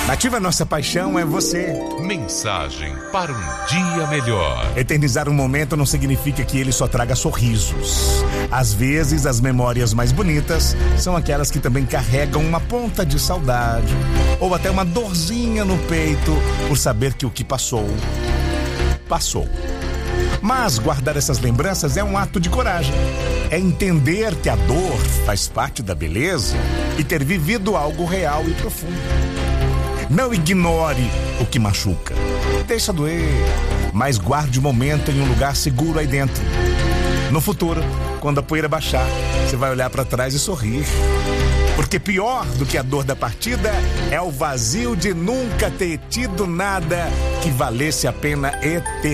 Nativa, nossa paixão é você. Mensagem para um dia melhor. Eternizar um momento não significa que ele só traga sorrisos. Às vezes, as memórias mais bonitas são aquelas que também carregam uma ponta de saudade ou até uma dorzinha no peito por saber que o que passou, passou. Mas guardar essas lembranças é um ato de coragem. É entender que a dor faz parte da beleza e ter vivido algo real e profundo. Não ignore o que machuca. Deixa doer, mas guarde o momento em um lugar seguro aí dentro. No futuro, quando a poeira baixar, você vai olhar para trás e sorrir. Porque pior do que a dor da partida é o vazio de nunca ter tido nada que valesse a pena eternizar.